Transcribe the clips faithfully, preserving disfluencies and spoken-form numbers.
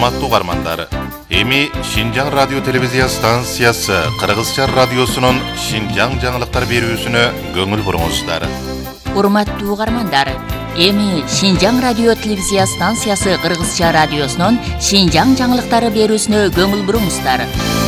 Урматтуу угармандар, эми Шинжаң радио телевизия станциясы Кыргызча радиосунун Шинжаң жаңылыктар берүүсүнө көңүл буруңуздар. Урматтуу угармандар, эми Шинжаң радио телевизия станциясы Кыргызча радиосунун Шинжаң жаңылыктары берүүсүнө көңүл буруңуздар.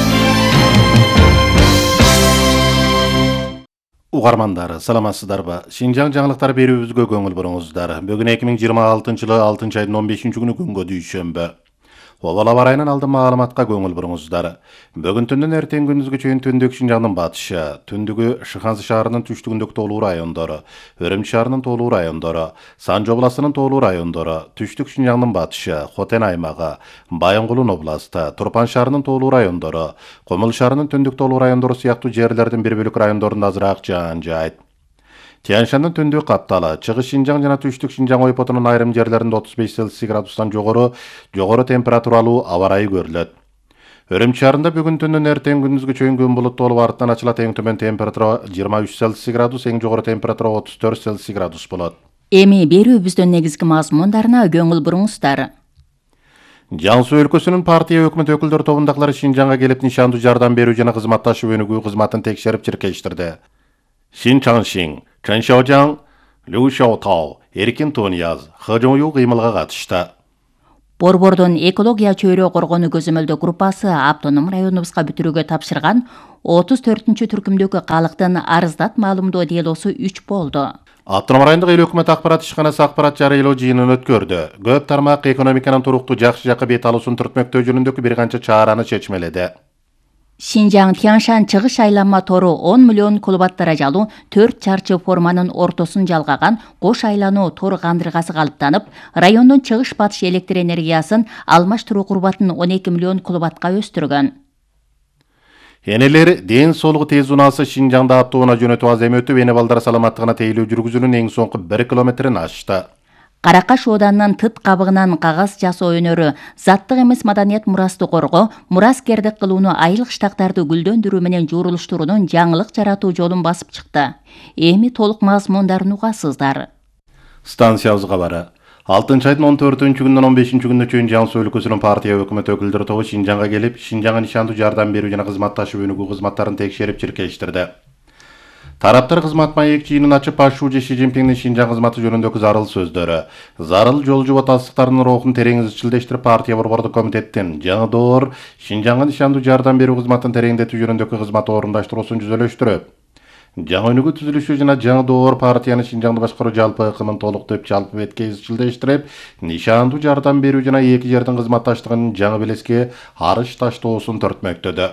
Угармандар, саламатсыздарбы? Шинжаң жаңылыктар берүүбүзгө көңүл буруңуздар. Бүгүн эки миң жыйырма алтынчы жылы алтынчы айдын он бешинчи күнү күнгө дүйшөмбү. Обала барайынан алды маалыматка көңүл буруңуздар. Бүгүн түндөн эртең күндүзгө чейин түндүк Шинжаңдын батышы, түндүгү Шыхансы шаарынын түштүгүндөгү тоолуу райондору, Өрөмчү шаарынын тоолуу райондору, Санжы областынын тоолуу райондору, түштүк Шинжаңдын батышы, Хотен аймагы, Байынгулун областы, Турпан шаарынын тоолуу райондору, Комул шаарынын түндүк тоолуу райондору сыяктуу жерлердин бир бөлүк райондорунда азыраак жаан жаайт. Тянь-Шаньдын түндүк капталы, Чыгыш Шинжаң жана түштүк Шинжаң ойпотунун айрым жерлеринде отуз беш Цельсий градустан жогору, жогору температуралуу аба ырайы көрүлөт. Өрөмчү шаарында бүгүн түндөн эртең күндүзгө чейин күн булуттуу болуп арттан ачылат. Эң төмөн температура жыйырма үч Цельсий градус, эң жогору температура отуз төрт Цельсий градус болот. Эми берүүбүздүн негизги мазмундарына көңүл буруңуздар. Жансу өлкөсүнүн партия өкмөт өкүлдөр тобундагылар Шинжаңга келип нишандуу жардам берүү жана кызматташуу өнүгүү кызматын текшерип чиркештирди. Шин Чаңшин, Чэн Шаожаң, Лю Шаотау, Эркин Туньяз, Хэ Жонью кыймылга катышты. Борбордун экология чөйрө коргонуу көзөмөлдөө группасы автоном районубузга бүтүрүүгө тапшырган отуз төртүнчү түркүмдөгү калктын арыздат маалымдоо делосу үч болду. Автоном райондук эл өкмөт акпарат ишканасы акпарат жарыялоо жыйынын өткөрдү. Көп тармак экономиканын туруктуу жакшы жакка бет алуусун түртмөктөө жөнүндөгү бир канча чараны чечмеледи. Шинжаң Тянь-Шань чыгыш айланма тору он миллион киловатт даражалуу төрт чарчы форманын ортосун жалгаган кош айлануу тор кандыргасы калыптанып, райондун чыгыш батыш электр энергиясын алмаштыруу курбатын он эки миллион киловаттка өстүргөн. Энелер ден соолугу тез унаасы Шинжаңда автоунаа жөнөтүү аз эми өтүп, эне балдар саламаттыгына тейлөө жүргүзүүнүн эң соңку бир километрин ашты. Каракаш ооданынын тыт кабыгынан кагаз жасоо өнөрү, заттык эмес маданият мурасты коргоо, мураскердик кылууну, айыл кыштактарды гүлдөндүрүү менен журулуштуруунун жаңылык жаратуу жолун басып чыкты. Эми толук мазмундарын угасыздар. Станциябызга бары. алтынчы айдын он төртүнчү күндөн он бешинчи күнүнө чейин Жансу өлкөсүнүн партия өкмөт өкүлдөрү тобу Шинжаңга келип, Шинжаңга нишандуу жардам берүү жана кызматташуу өнүгүү кызматтарын текшерип чиркештирди. Тараптар кызмат маек жыйынын ачып, Пашууже Ши Цзиньпиңдин Шинжаң кызматы жөнүндөгү зарыл сөздөрү, зарыл жол жубат астыктарынын рухун терең изчилдештирип, партия борбордук комитеттин жаңы доор Шинжаңга нишандуу жардам берүү кызматын тереңдетүү жөнүндөгү кызмат орундаштыруусун жүзөлөштүрүп, жаңы өнүгүү түзүлүшү жана жаңы доор партияны Шинжаңды башкаруу жалпы ыкымын толуктоп, жалпы бетке изчилдештирип, нишандуу жардам берүү жана эки жердин кызматташтыгынын жаңы белеске арыш таштоосун төртмөктөдү.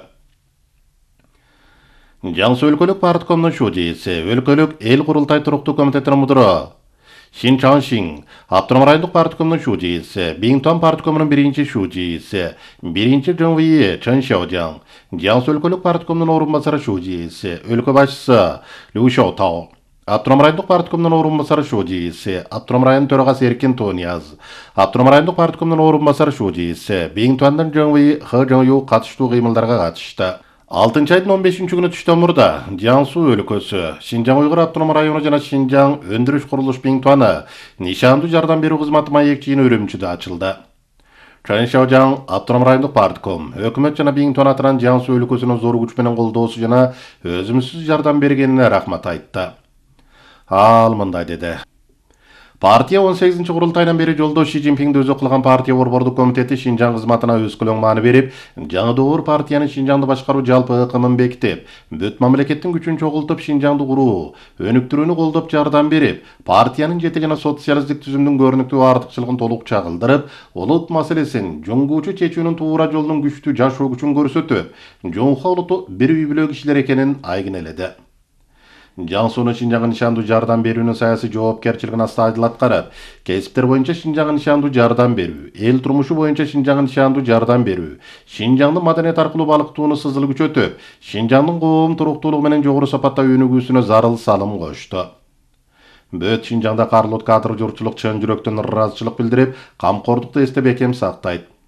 Жансу өлкөлүк парткомдун шужийси, өлкөлүк эл курултай туруктуу комитетинин мудуру Шин Чаңшин, автоном райондук парткомдун шужийси, Биңтуан парткомунун биринчи шужийси, биринчи ЖМВИ Чэн Шаожаң, Жансу өлкөлүк парткомдун орун басары шужийси, өлкө башчысы Лю Шаотау, автоном райондук парткомдун орун басары шужийси, автоном район төрагасы Эркин Туньяз, автоном райондук парткомдун орун басары шужийси, Биңтуандын ЖМВИ Хэ Жонью катыштуу кыймылдарга катышты. алтынчы айдын он бешинчи күнү түштөн мурда Жансу өлкөсү, Шинжаң Уйгур автоном району жана Шинжаң өндүрүш курулуш Биңтуаны нишандуу жардам берүү кызматы маек жыйыны Өрөмчүдө ачылды. Чэн Шаожаң автоном райондук партком, өкмөт жана Биңтуан атынан Жансу өлкөсүнүн зор күч менен колдоосу жана өзүмсүз жардам бергенине рахмат айтты. Ал мындай деди. Партия он сегизинчи курултайдан бери жолдош Ши Цзиньпиңди өзү кылган партия борбордук комитети Шинжаң кызматына өз көлөң мааны берип, жаңы доор партиянын Шинжаңды башкаруу жалпы ыкымын бекитип, бүт мамлекеттин күчүн чогултуп Шинжаңды куруу, өнүктүрүүнү колдоп жардам берип, партиянын жети жана социалисттик түзүмдүн көрүнүктүү артыкчылыгын толук чагылдырып, улут маселесин жоңгуучу чечүүнүн туура жолунун күчтүү жашоо күчүн көрсөтүп, жоңхо улуту бир үй бүлө кишилер экенин айгинеледи. Жансуну Шинжаңга нишандуу жардам берүүнүн саясий жоопкерчилигин астайдыл аткарып, кесиптер боюнча Шинжаңга нишандуу жардам берүү, эл турмушу боюнча Шинжаңга нишандуу жардам берүү, Шинжаңдын маданият аркылуу балыктоону сызыл күчөтүп, Шинжаңдын коом туруктуулугу менен жогору сапатта өнүгүүсүнө зарыл салым кошту. Бөт Шинжаңда карлот кадр журчулук чын жүрөктөн ыраазычылык билдирип, камкордукту эстеп бекем сактайт.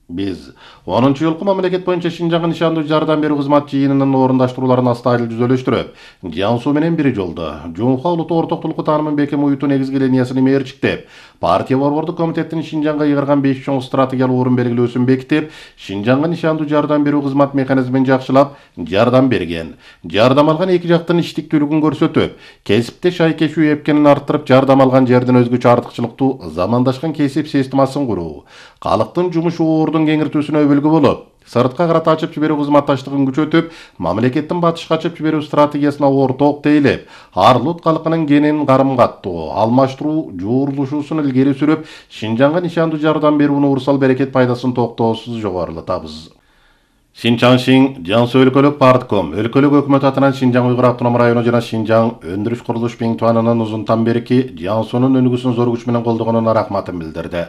Biz onuncu yılkı mamlaket boyunca Şinjan'a nişanlı jardam berүү kызмат жыйынынын орундаштырууларын астайыл жүзөлөштүрүп, Jiangsu менен бир жолдо Жунхуа улуттук ортоктулукку таанымын бекем уютуу негизги линиясын мээрчиктеп, партия борбордук комитеттин Шинжаңга ыйгарган беш чоң стратегиялык орун белгилөөсүн бекитип, Шинжаңга нишандуу жардам берүү кызмат механизмин жакшылап, жардам берген. Жардам алган эки жактын иштиктүүлүгүн көрсөтүп, кесипте шайкешүү эпкенин арттырып, жардам алган жердин өзгөчө артыкчылыктуу замандашкан кесип системасын куруу, калктын жумуш оордун кеңиртүүсүнө өбөлгү болуп, сыртка карата ачып жиберүү кызматташтыгын күчөтүп, мамлекеттин батышка ачып жиберүү стратегиясына орток тейлеп, Арлут калкынын кенен карым-каттоо, алмаштыруу жуурулушуусун илгери сүрүп, Шинжаңга нишандуу жардам берүүнү урсал берекет пайдасын токтоосуз жогорулатабыз. Шинчаңшин Jiangsu өлкөлүк партком, өлкөлүк өкмөт атынан Шинжаң Уйгур автоном району жана Шинжаң өндүрүш курулуш Биңтуанынын узунтан берки Jiangsu'нун өнүгүүсүн зор күч менен колдогонуна рахматын билдирди.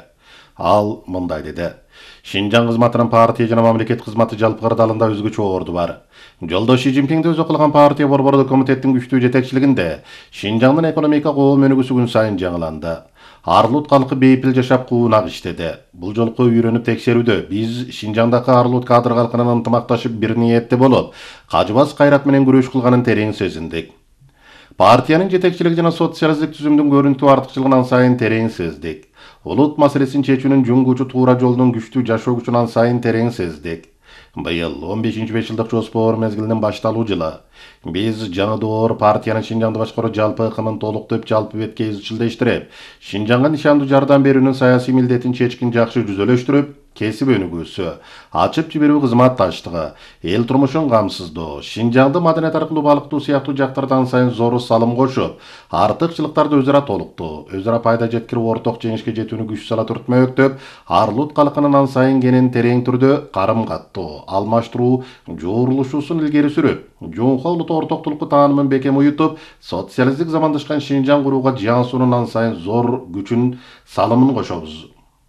Ал мындай деди: Шинжаң кызматынын партия жана мамлекет кызматы жалпы кырдаалында өзгөчө орду бар. Жолдо Ши Цзиньпиңди өзү кылган партия борбордук комитеттин күчтүү жетекчилигинде Шинжаңдын экономика коом өнүгүүсү күн сайын жаңыланды. Арлут калкы бейпил жашап куунак иштеди. Бул жолку үйрөнүп текшерүүдө биз Шинжаңдагы Арлут кадр калкынын ынтымакташып бир ниетте болуп, кажыбас кайрат менен күрөш кылганын терең сезиндик. Партиянын жетекчилиги жана социалисттик түзүмдүн көрүнтүү артыкчылыгынан сайын терең сездик. Улут маселесин чечүүнүн жуңгучу туура жолдун күчтүү жашоо күчүнөн сайын терең сездик. Быйыл он бешинчи беш жылдык жоспор мезгилинин башталуу жылы. Биз жаңы доор партиянын Шинжаңды башкаруу жалпы ыкымын толуктоп, жалпы бетке изчилдештирип, Шинжаңга нишандуу жардам берүүнүн саясий милдетин чечкин жакшы жүзөлөштүрүп, кесип өнүгүүсү, ачып жиберүү кызматташтыгы, эл турмушун камсыздоо, Шинжаңды маданият аркылуу балыктоо сыяктуу жактардан сайын зору салым кошуп, артыкчылыктарды өзара толуктоо, өзара пайда жеткирип, орток жеңишке жетүүнү күч сала түртмөктөп, Арлут калкынын ан сайын кенен терең түрдө карым-каттоо, алмаштыруу жуурулушуусун илгери сүрүп, Жунхуа улуттук ортоктулукку таанымын бекем уютуп, социалисттик замандашкан Шинжаң курууга Jiangsu'нун ан сайын зор күчүн салымын кошобуз.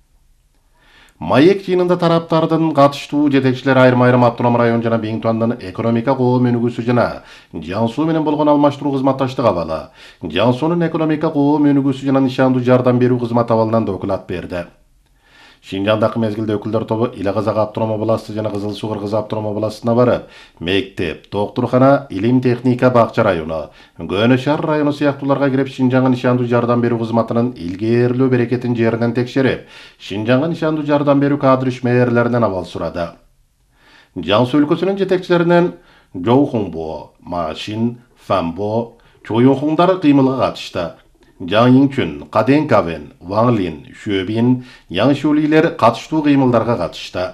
Маек жыйынында тараптардын катыштуу жетекчилери айрым-айрым автоном район жана Биңтуандын экономика коом өнүгүүсү жана Jiangsu менен болгон алмаштыруу кызматташтык абалы, Jiangsu'нун экономика коом өнүгүүсү жана нишандуу жардам берүү кызмат абалынан доклад берди. Шинжаңдагы мезгилде өкүлдөр тобу Ила-Казак автоном областы жана Кызыл Суу Кыргыз автоном областына барып, мектеп, доктурхана, илим техника бакча району, Көнө шаар району сыяктууларга кирип, Шинжаңга нишандуу жардам берүү кызматынын илгээрлөө берекетин жеринен текшерип, Шинжаңга нишандуу жардам берүү кадр ишмээрлеринен абал сурады. Jiangsu өлкөсүнүн жетекчилеринен Жоу Хунбо, Ма Шин, Фанбо, Чоюнхундар кыймылга катышты. Жаң Йиңчүн, Каден Кавен, Ваң Лин, Шөбин, Яң Шулилер катыштуу кыймылдарга катышты.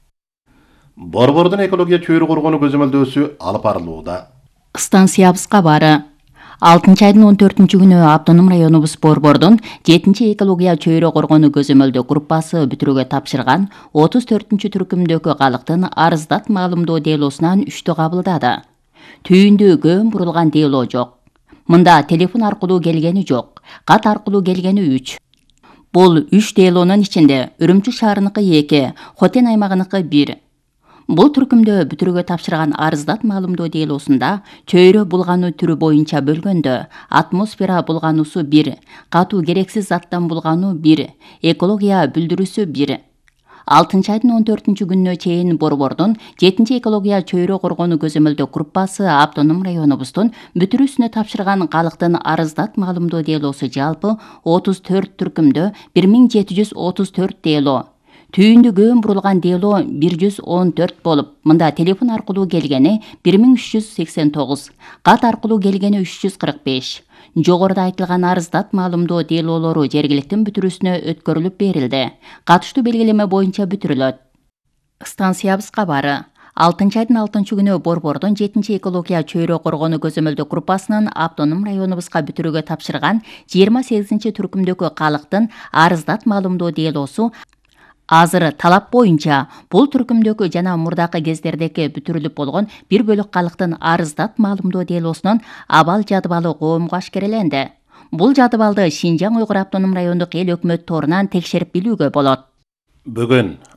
Борбордун экология чөйрө коргонуу көзөмөлдөөсү алып барылууда. Станциябызга бары. алтынчы айдын он төртүнчү күнү автоном районубуз борбордун жетинчи экология чөйрө коргонуу көзөмөлдөө группасы бүтүрүүгө тапшырган отуз төртүнчү түркүмдөгү калктын арыздат маалымдоо делосунан үчтү кабылдады. Түйүндө көм бурулган дело жок. Мында телефон аркылуу келгени жок, кат аркылуу келгени үч. Бул үч делонун ичинде Үрүмчү шаарыныкы эки, Хотен аймагыныкы бир. Бул түркүмдө бүтүрүүгө тапшырган арыздат маалымдоо делосунда чөйрө булгануу түрү боюнча бөлгөндө атмосфера булгануусу бир, катуу керексиз заттан булгануу бир, экология бүлдүрүүсү бир. алтынчы айдын он төртүнчү күнүнө чейин борбордун жетинчи экология чөйрө коргонуу көзөмөлдөө группасы автоном районубуздун бүтүрүүсүнө тапшырган калктын арыздат маалымдоо делосу жалпы отуз төрт түркүмдө бир миң жети жүз отуз төрт дело. Түйүндө көм бурулган дело бир жүз он төрт болуп, мында телефон аркылуу келгени бир миң үч жүз сексен тогуз, кат аркылуу келгени үч жүз кырк беш. Жогоруда айтылган арыздат маалымдоо делолору жергиликтин бүтүрүүсүнө өткөрүлүп берилди. Катыштуу белгилеме боюнча бүтүрүлөт. Станциябызга бары. алтынчы айдын алтынчы күнү борбордун жетинчи экология чөйрө коргонуу көзөмөлдөө группасынын автоном районубузга бүтүрүүгө тапшырган жыйырма сегизинчи түркүмдөгү калктын арыздат маалымдоо делосу азыр талап боюнча бул түркүмдөгү жана мурдакы кездердеги бүтүрүлүп болгон бир бөлүк калктын арыздат маалымдоо делосунун абал жадыбалы коомго ашкереленди. Бул жадыбалды Шинжаң Уйгур автоном райондук эл өкмөт торунан текшерип билүүгө болот. Бүгүн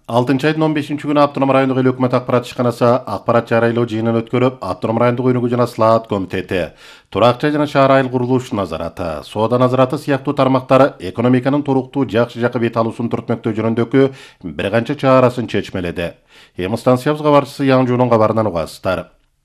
алтынчы айдын он бешинчи күнү Автоном райондук эл өкмөт акпарат ишканасы акпарат жарайлоо жыйынын өткөрүп, Автоном райондук өнүгүү жана слаат комитети, турак жай жана шаар айыл курулуш назараты, соода назараты сыяктуу тармактар экономиканын туруктуу жакшы жакы бет алуусун түртмөктөө жөнүндөгү бир канча чаарасын чечмеледи. Эми станциябыз кабарчысы Яңжуунун кабарынан угасыздар.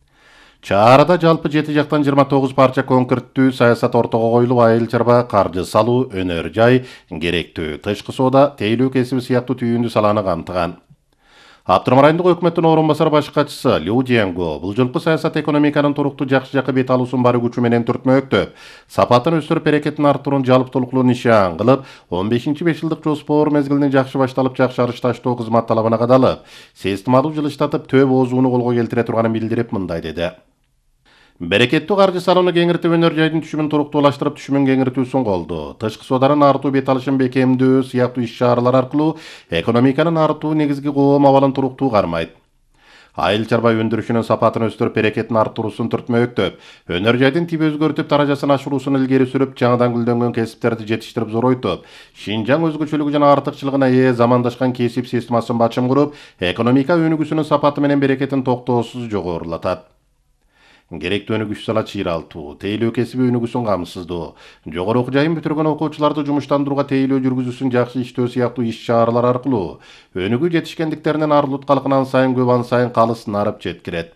Чаарада жалпы жети жактан жыйырма тогуз парча конкреттүү саясат ортого коюлуп, айыл чарба, каржы салуу, өнөр жай, керектүү тышкы соода, тейлөө кесиби сыяктуу түйүндүү саланы камтыган. Автоном райондук өкмөттүн орун басар баш катчысы Лю Жиэнго бул жолку саясат экономиканын туруктуу жакшы жакы бет алуусун бары күчү менен түртмөктөп, сапатын өстүрүп, берекетин арттыруунун жалпылыктуу нишан кылып, он бешинчи беш жылдык жоспор мезгилинин жакшы башталып, жакшырыш таштоо кызмат талабына кадалып, системалуу жылыштатып, төп оозууну колго келтире турганын билдирип мындай деди. Берекеттүү каржы салууну кеңиртип, өнөр жайдын түшүмүн туруктуулаштырып, түшүмүн кеңиртүүсүн колду. Тышкы сооданын артуу бет алышын бекемдөө сыяктуу иш-чаралар аркылуу экономиканын артуу негизги коом абалын туруктуу кармайт. Айыл чарба өндүрүшүнүн сапатын өстүрүп, берекетин арттыруусун түртмөктөп, өнөр жайдын тиби өзгөртүп, даражасын ашыруусун илгери сүрүп, жаңыдан гүлдөнгөн кесиптерди жетиштирип зоройтуп, Шинжаң өзгөчөлүгү жана артыкчылыгына ээ замандашкан кесип системасын бачым куруп, экономика өнүгүүсүнүн сапаты менен берекетин токтоосуз жогорулатат. Керектүү өнүгүш сала чыйралтуу, тейлөө кесиби өнүгүүсүн камсыздоо, жогору окуу жайын бүтүргөн окуучуларды жумуштандырууга тейлөө жүргүзүүсүн жакшы иштөө сыяктуу иш-чаралар аркылуу өнүгүү жетишкендиктеринен арылут калкын ан сайын көп, ан сайын калыс нарып жеткирет.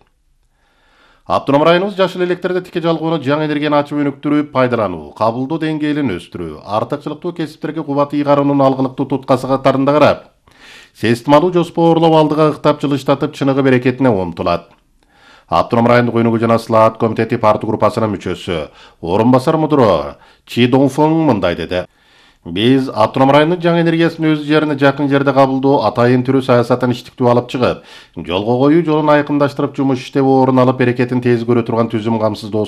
Автоном районубуз жашыл электрди тике жалгоону жаңы энергияны ачып өнүктүрүп, пайдалануу, кабылдоо деңгээлин өстүрүү, артыкчылыктуу кесиптерге кубат ыйгаруунун алгылыктуу туткасы катарында карап, системалуу жоспоорлоп, алдыга ыктап, жылыштатып, чыныгы берекетине умтулат. Автоном райондук өнүгүү жана слаат комитети парты группасынын мүчөсү, орун басар мудро Чи Доңфоң мындай деди. Биз Автоном районунун жаңы энергиясын өз жерине жакын жерде кабылдоо, атайын түрү саясатын иштиктүү алып чыгып, жолго коюу жолун айкындаштырып, жумуш иштеп, орун алып, берекетин тез көрө турган түзүм камсыздоо